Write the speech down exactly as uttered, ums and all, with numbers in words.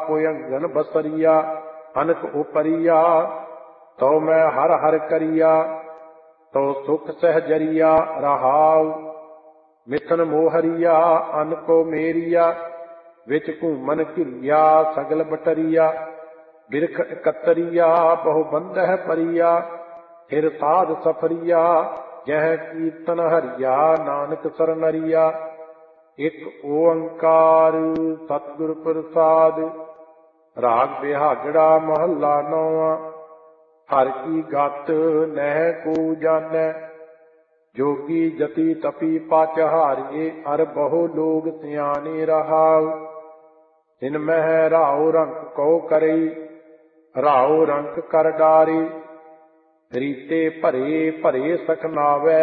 पुयंगन बसरिया अनक उपरिया। तो मैं हर हर करिया तो सुख सहजरिया रहाव। मिथन मोहरिया अनको मेरिया विच घूमन घिरिया सगल बटरिया। बिरख इकतरिया बहु बंदह परिया फिर साध सफरिया जह कीर्तन हरिया नानक सरनरिया। एक ओंकार सतगुर प्रसाद। राग बिहागड़ा महला नौवां। हर की गत नह को जानै जोगी जति तपी पाच हारिए अर बहु लोग सियाने रहाव। जिन मह राव रंक कौ करई राव रंक कर डारे रीते भरे भरे सखनावै